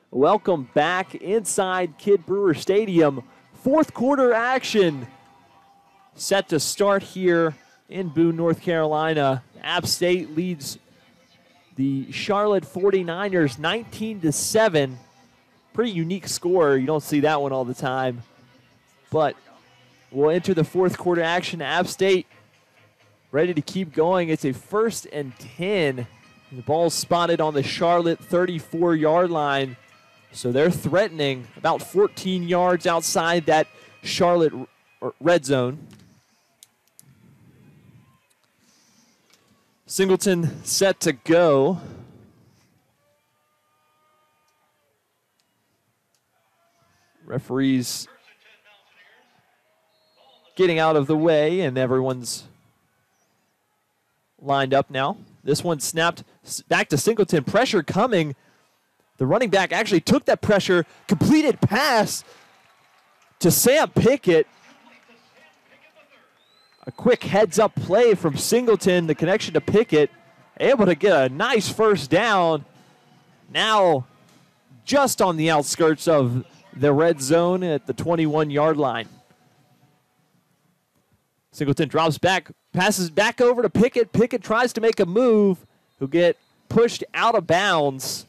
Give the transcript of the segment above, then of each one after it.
Welcome back inside Kidd Brewer Stadium. Fourth quarter action set to start here in Boone, North Carolina. App State leads the Charlotte 49ers 19-7. Pretty unique score. You don't see that one all the time. But we'll enter the fourth quarter action. App State ready to keep going. It's a 1st and 10. The ball's spotted on the Charlotte 34-yard line. So they're threatening about 14 yards outside that Charlotte red zone. Singleton set to go. Referees getting out of the way, and everyone's lined up now. This one snapped back to Singleton. Pressure coming. The running back actually took that pressure. Completed pass to Sam Pickett. A quick heads-up play from Singleton. The connection to Pickett. Able to get a nice first down. Now just on the outskirts of the red zone at the 21-yard line. Singleton drops back, passes back over to Pickett. Pickett tries to make a move. He'll get pushed out of bounds.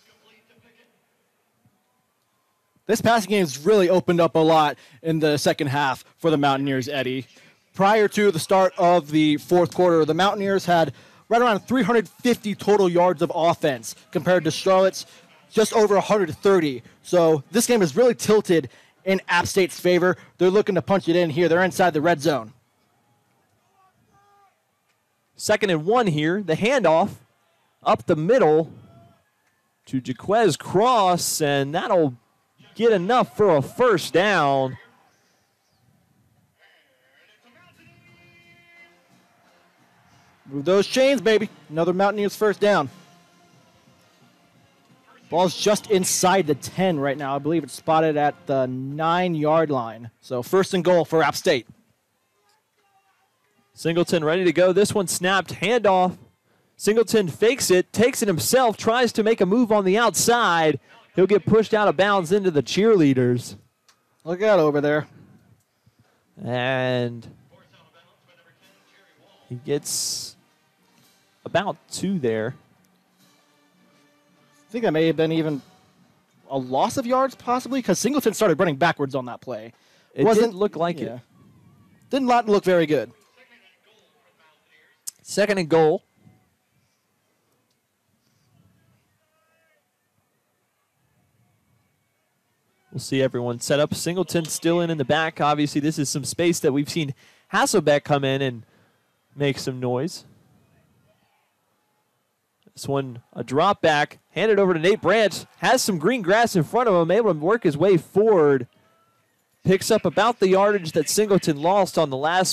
This passing game has really opened up a lot in the second half for the Mountaineers, Eddie. Prior to the start of the fourth quarter, the Mountaineers had right around 350 total yards of offense compared to Charlotte's just over 130. So this game is really tilted in App State's favor. They're looking to punch it in here. They're inside the red zone. 2nd and 1 here. The handoff up the middle to Jaquez Cross, and that'll get enough for a first down. Move those chains, baby. Another Mountaineers first down. Ball's just inside the 10 right now. I believe it's spotted at the 9-yard line. So 1st and goal for App State. Singleton ready to go. This one snapped. Handoff. Singleton fakes it, takes it himself, tries to make a move on the outside. He'll get pushed out of bounds into the cheerleaders. Look out over there. And he gets about 2 there. I think that may have been even a loss of yards, possibly, because Singleton started running backwards on that play. It didn't look like it. Did not look very good. 2nd and goal. We'll see everyone set up. Singleton still in the back. Obviously, this is some space that we've seen Hasselbeck come in and make some noise. This one, a drop back, handed over to Nate Branch. Has some green grass in front of him, able to work his way forward. Picks up about the yardage that Singleton lost on the last